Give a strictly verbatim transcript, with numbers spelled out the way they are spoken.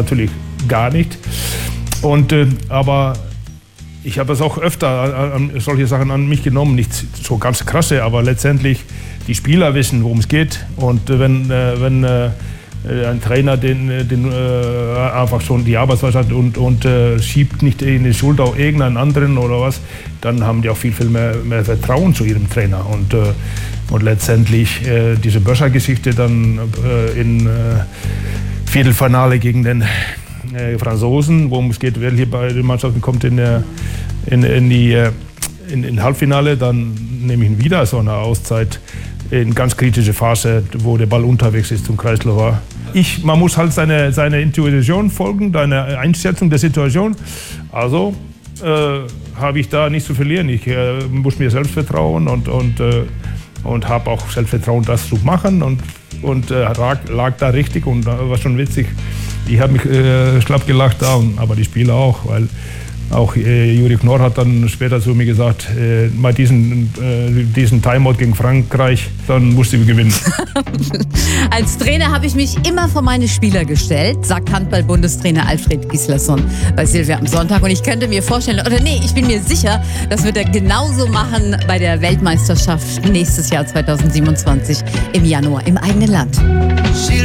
Natürlich gar nicht. Und, äh, aber ich habe es auch öfter an, an solche Sachen an mich genommen, nicht so ganz krasse, aber letztendlich die Spieler wissen, worum es geht. Und äh, wenn, äh, wenn äh, ein Trainer den, den äh, einfach schon die Arbeitsweise hat und, und äh, schiebt nicht in die Schuld auf irgendeinen anderen oder was, dann haben die auch viel, viel mehr, mehr Vertrauen zu ihrem Trainer. Und, äh, und letztendlich äh, diese Böscher-Geschichte dann äh, in äh, Viertelfinale gegen den äh, Franzosen, worum es geht, wer hier bei den Mannschaften kommt in, der, in, in die äh, in, in Halbfinale, dann nehme ich ihn wieder so eine Auszeit in ganz kritische Phase, wo der Ball unterwegs ist zum Kreislauf. Ich, man muss halt seine, seine Intuition folgen, deine Einschätzung der Situation. Also äh, habe ich da nichts zu verlieren. Ich äh, muss mir selbst vertrauen und, und, äh, und habe auch Selbstvertrauen, das zu machen. Und, und äh, lag, lag da richtig und äh, war schon witzig. Ich habe mich äh, schlapp gelacht da, und, aber die Spieler auch, weil auch äh, Juri Knorr hat dann später zu mir gesagt, äh, mal diesen, äh, diesen Timeout gegen Frankreich, dann musste ich gewinnen. Als Trainer habe ich mich immer vor meine Spieler gestellt, sagt Handball-Bundestrainer Alfred Gislason bei Silvia am Sonntag. Und ich könnte mir vorstellen, oder nee, ich bin mir sicher, das wird er genauso machen bei der Weltmeisterschaft nächstes Jahr zweitausendsiebenundzwanzig im Januar im eigenen Land.